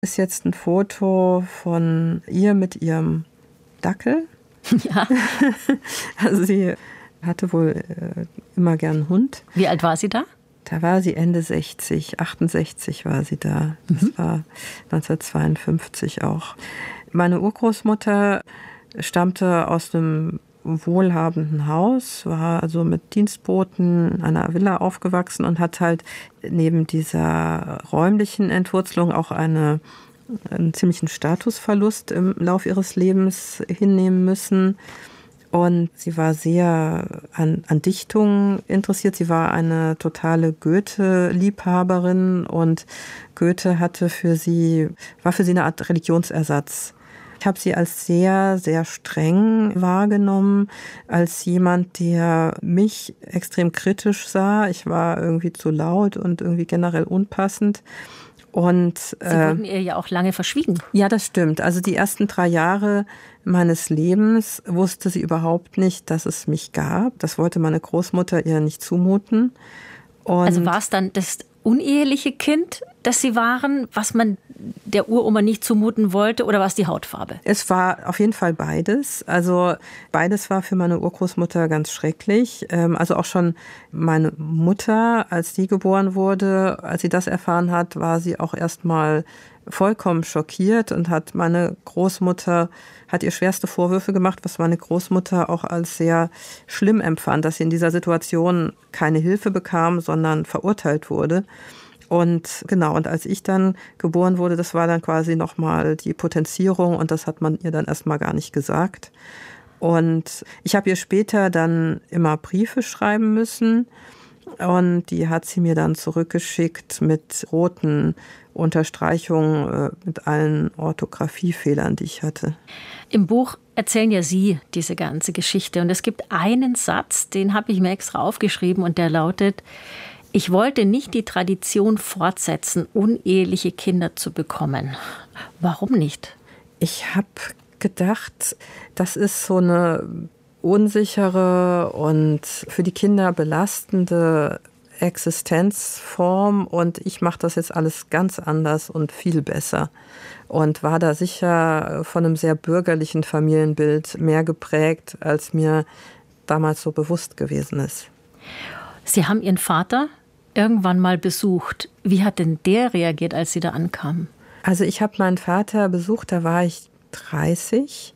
Ist jetzt ein Foto von ihr mit ihrem Dackel. Ja. Also sie hatte wohl immer gern einen Hund. Wie alt war sie da? Da war sie Ende 60, 68 war sie da. Das war 1952 auch. Meine Urgroßmutter stammte aus einem wohlhabenden Haus, war also mit Dienstboten in einer Villa aufgewachsen und hat halt neben dieser räumlichen Entwurzelung auch einen ziemlichen Statusverlust im Lauf ihres Lebens hinnehmen müssen. Und sie war sehr an Dichtung interessiert. Sie war eine totale Goethe-Liebhaberin und Goethe war für sie eine Art Religionsersatz. Ich habe sie als sehr, sehr streng wahrgenommen, als jemand, der mich extrem kritisch sah. Ich war irgendwie zu laut und irgendwie generell unpassend. Und, Sie wurden ihr ja auch lange verschwiegen. Ja, das stimmt. Also die ersten 3 Jahre meines Lebens wusste sie überhaupt nicht, dass es mich gab. Das wollte meine Großmutter ihr nicht zumuten. Und also war es dann das uneheliche Kind, das Sie waren, was man der Uroma nicht zumuten wollte, oder war es die Hautfarbe? Es war auf jeden Fall beides. Also beides war für meine Urgroßmutter ganz schrecklich. Also auch schon meine Mutter, als die geboren wurde, als sie das erfahren hat, war sie auch erstmal vollkommen schockiert und meine Großmutter hat ihr schwerste Vorwürfe gemacht, was meine Großmutter auch als sehr schlimm empfand, dass sie in dieser Situation keine Hilfe bekam, sondern verurteilt wurde. Und genau, und als ich dann geboren wurde, das war dann quasi nochmal die Potenzierung und das hat man ihr dann erstmal gar nicht gesagt. Und ich habe ihr später dann immer Briefe schreiben müssen und die hat sie mir dann zurückgeschickt mit roten Unterstreichungen, mit allen Orthographiefehlern, die ich hatte. Im Buch erzählen ja Sie diese ganze Geschichte und es gibt einen Satz, den habe ich mir extra aufgeschrieben und der lautet: Ich wollte nicht die Tradition fortsetzen, uneheliche Kinder zu bekommen. Warum nicht? Ich habe gedacht, das ist so eine unsichere und für die Kinder belastende Existenzform und ich mache das jetzt alles ganz anders und viel besser. Und war da sicher von einem sehr bürgerlichen Familienbild mehr geprägt, als mir damals so bewusst gewesen ist. Sie haben Ihren Vater irgendwann mal besucht. Wie hat denn der reagiert, als Sie da ankamen? Also ich habe meinen Vater besucht, da war ich 30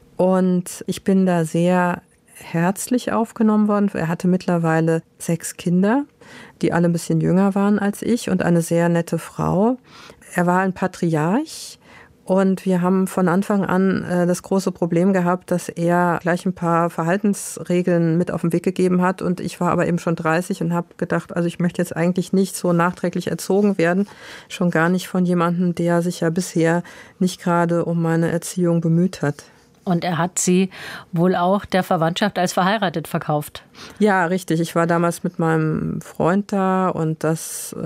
und ich bin da sehr herzlich aufgenommen worden. Er hatte mittlerweile 6 Kinder, die alle ein bisschen jünger waren als ich und eine sehr nette Frau. Er war ein Patriarch. Und wir haben von Anfang an das große Problem gehabt, dass er gleich ein paar Verhaltensregeln mit auf den Weg gegeben hat. Und ich war aber eben schon 30 und habe gedacht, also ich möchte jetzt eigentlich nicht so nachträglich erzogen werden. Schon gar nicht von jemandem, der sich ja bisher nicht gerade um meine Erziehung bemüht hat. Und er hat Sie wohl auch der Verwandtschaft als verheiratet verkauft. Ja, richtig. Ich war damals mit meinem Freund da und das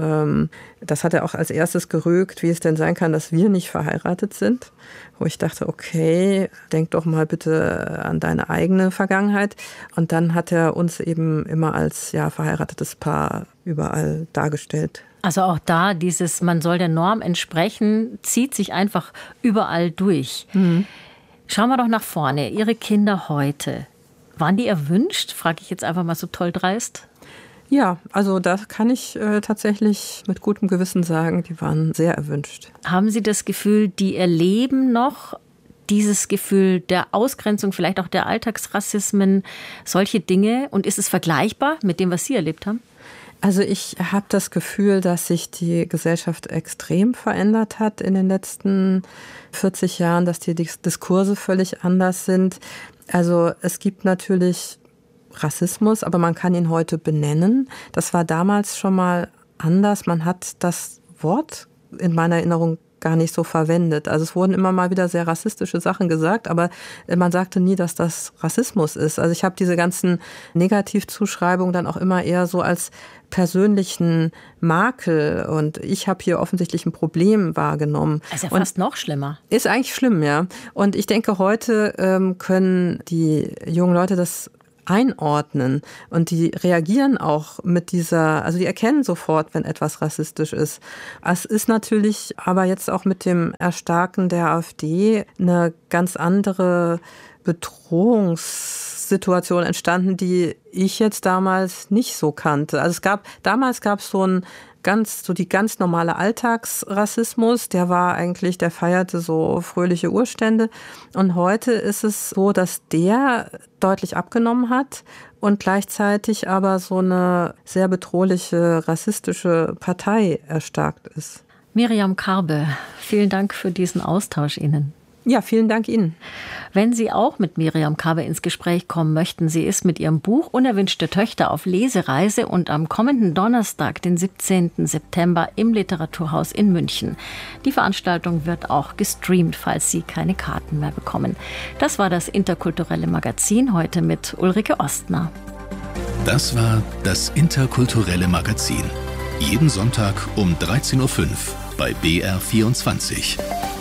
hat er auch als erstes gerügt, wie es denn sein kann, dass wir nicht verheiratet sind. Wo ich dachte, okay, denk doch mal bitte an deine eigene Vergangenheit. Und dann hat er uns eben immer als verheiratetes Paar überall dargestellt. Also auch da, dieses man soll der Norm entsprechen, zieht sich einfach überall durch. Mhm. Schauen wir doch nach vorne. Ihre Kinder heute, waren die erwünscht? Frage ich jetzt einfach mal so toll dreist. Ja, also das kann ich tatsächlich mit gutem Gewissen sagen, die waren sehr erwünscht. Haben Sie das Gefühl, die erleben noch dieses Gefühl der Ausgrenzung, vielleicht auch der Alltagsrassismen, solche Dinge? Und ist es vergleichbar mit dem, was Sie erlebt haben? Also ich habe das Gefühl, dass sich die Gesellschaft extrem verändert hat in den letzten 40 Jahren, dass die Diskurse völlig anders sind. Also es gibt natürlich Rassismus, aber man kann ihn heute benennen. Das war damals schon mal anders. Man hat das Wort in meiner Erinnerung gar nicht so verwendet. Also es wurden immer mal wieder sehr rassistische Sachen gesagt, aber man sagte nie, dass das Rassismus ist. Also ich habe diese ganzen Negativzuschreibungen dann auch immer eher so als persönlichen Makel und ich habe hier offensichtlich ein Problem wahrgenommen. Also ja fast noch schlimmer. Ist eigentlich schlimm, ja. Und ich denke, heute können die jungen Leute das einordnen und die reagieren auch mit also die erkennen sofort, wenn etwas rassistisch ist. Es ist natürlich aber jetzt auch mit dem Erstarken der AfD eine ganz andere Bedrohungssituation entstanden, die ich jetzt damals nicht so kannte. Also damals gab es die ganz normale Alltagsrassismus, der feierte so fröhliche Urstände. Und heute ist es so, dass der deutlich abgenommen hat und gleichzeitig aber so eine sehr bedrohliche rassistische Partei erstarkt ist. Miriam Karbe, vielen Dank für diesen Austausch Ihnen. Ja, vielen Dank Ihnen. Wenn Sie auch mit Miriam Karbe ins Gespräch kommen möchten, sie ist mit ihrem Buch Unerwünschte Töchter auf Lesereise und am kommenden Donnerstag, den 17. September, im Literaturhaus in München. Die Veranstaltung wird auch gestreamt, falls Sie keine Karten mehr bekommen. Das war das Interkulturelle Magazin, heute mit Ulrike Ostner. Das war das Interkulturelle Magazin. Jeden Sonntag um 13.05 Uhr bei BR24.